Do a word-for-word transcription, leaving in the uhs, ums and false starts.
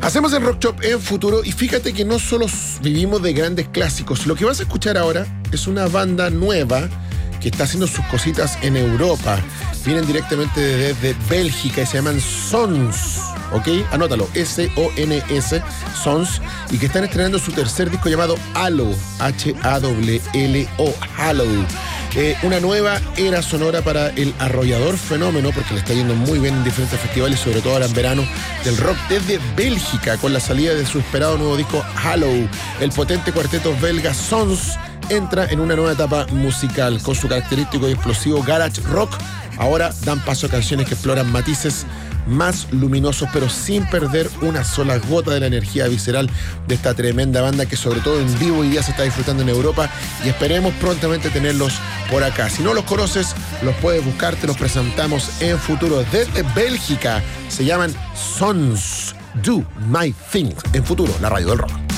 Hacemos el Rock Shop en Futuro y fíjate que no solo vivimos de grandes clásicos. Lo que vas a escuchar ahora es una banda nueva que está haciendo sus cositas en Europa. Vienen directamente desde Bélgica y se llaman Sons, ¿ok? Anótalo, S O N S, Sons, y que están estrenando su tercer disco llamado Halo, H A L L O, Halo. Eh, una nueva era sonora para el arrollador fenómeno, porque le está yendo muy bien en diferentes festivales, sobre todo ahora en verano, del rock desde Bélgica, con la salida de su esperado nuevo disco Halo. El potente cuarteto belga Sons entra en una nueva etapa musical. Con su característico y explosivo garage rock, ahora dan paso a canciones que exploran matices más luminosos, pero sin perder una sola gota de la energía visceral de esta tremenda banda que sobre todo en vivo hoy día se está disfrutando en Europa, y esperemos prontamente tenerlos por acá. Si no los conoces, los puedes buscar, te los presentamos en Futuro desde Bélgica. Se llaman Sons, Do My Thing, en Futuro, la radio del rock.